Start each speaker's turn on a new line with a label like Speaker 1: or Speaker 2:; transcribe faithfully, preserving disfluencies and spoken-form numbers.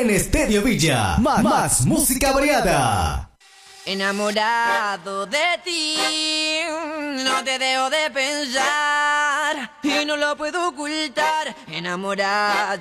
Speaker 1: en Stereo Villa. Más, más música variada.
Speaker 2: Enamorado de ti, no te dejo de pensar y no lo puedo ocultar. Enamorado